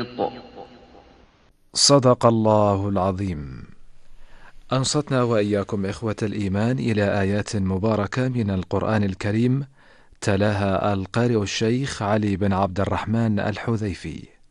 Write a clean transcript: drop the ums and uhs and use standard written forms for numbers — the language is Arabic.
محيط. صدق الله العظيم. أنصتنا وإياكم إخوة الإيمان إلى آيات مباركة من القرآن الكريم، تلاها القارئ الشيخ علي بن عبد الرحمن الحذيفي.